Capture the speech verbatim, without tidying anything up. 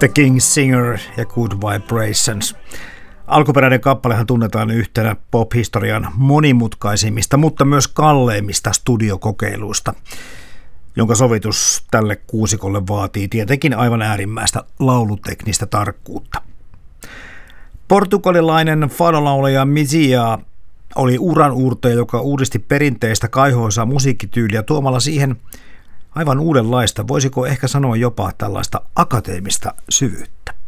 The King's Singer ja Good Vibrations. Alkuperäinen kappalehan tunnetaan yhtenä pop-historian monimutkaisimmista, mutta myös kalleimmista studiokokeiluista, jonka sovitus tälle kuusikolle vaatii tietenkin aivan äärimmäistä lauluteknistä tarkkuutta. Portugalilainen fadolaulaja Mizia oli uranuurtaja, joka uudisti perinteistä kaihoisaa musiikkityyliä tuomalla siihen aivan uudenlaista, voisiko ehkä sanoa jopa tällaista akateemista syvyyttä.